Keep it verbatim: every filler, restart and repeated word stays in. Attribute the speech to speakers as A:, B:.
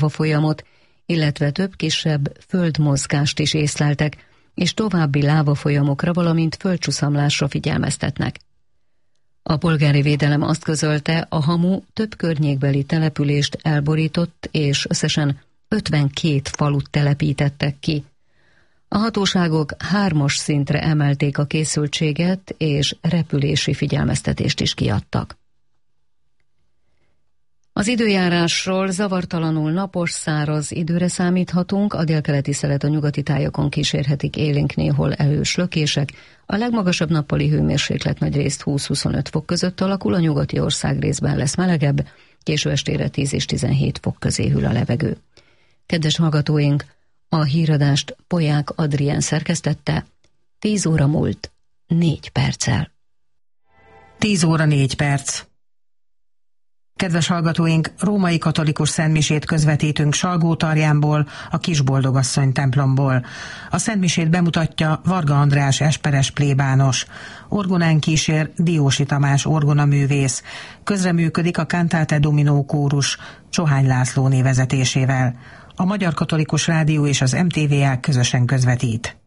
A: lávafolyamot, illetve több kisebb földmozgást is észleltek, és további lávafolyamokra, valamint földcsuszamlásra figyelmeztetnek. A polgári védelem azt közölte, a hamu több környékbeli települést elborított, és összesen ötvenkét falut telepítettek ki. A hatóságok hármas szintre emelték a készültséget, és repülési figyelmeztetést is kiadtak. Az időjárásról: zavartalanul napos, száraz időre számíthatunk, a délkeleti szelet a nyugati tájakon kísérhetik élénk, néhol erős lökések, a legmagasabb nappali hőmérséklet nagyrészt húsz-huszonöt fok között alakul, a nyugati ország részben lesz melegebb, késő estére tíz és tizenhét fok közé hűl a levegő. Kedves hallgatóink, a híradást Polyák Adrien szerkesztette, tíz óra múlt négy perccel.
B: tíz óra négy perc. Kedves hallgatóink, római katolikus szentmisét közvetítünk Salgótarjánból, a Kisboldogasszony templomból. A szentmisét bemutatja Varga András esperes plébános. Orgonán kísér Diósi Tamás orgonaművész. Közreműködik a Cantate Domino kórus Csohány Lászlóné vezetésével. A Magyar Katolikus Rádió és az em té vé á közösen közvetít.